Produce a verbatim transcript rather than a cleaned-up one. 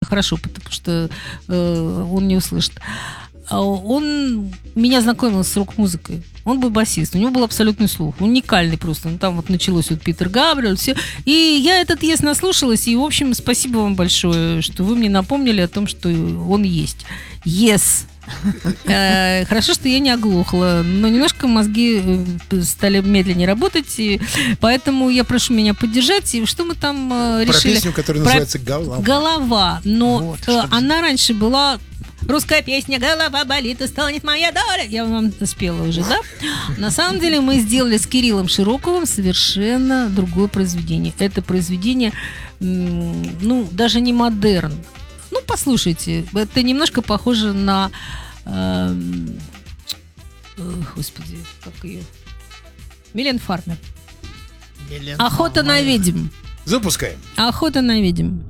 хорошо, потому что э, он не услышит. Он меня знакомил с рок-музыкой. Он был басист, у него был абсолютный слух, уникальный просто. Ну, там вот началось вот Питер Габриэль, все. И я этот «Yes» наслушалась, и, в общем, спасибо вам большое, что вы мне напомнили о том, что он есть. «Yes». Э, хорошо, что я не оглохла, но немножко мозги стали медленнее работать, и поэтому я прошу меня поддержать. И что мы там э, Про решили? песню, которая Про называется «Голова». «Голова». Но Вот, э, что она раньше была... Русская песня «Голова болит, и станет моя доля». Я вам спела уже, да? На самом деле мы сделали с Кириллом Широковым совершенно другое произведение. Это произведение, ну, даже не модерн. Ну, послушайте, это немножко похоже на... Э, э, господи, как ее? Милен Фармер. Милен «Охота на ведьм». Запускаем. «Охота на ведьм».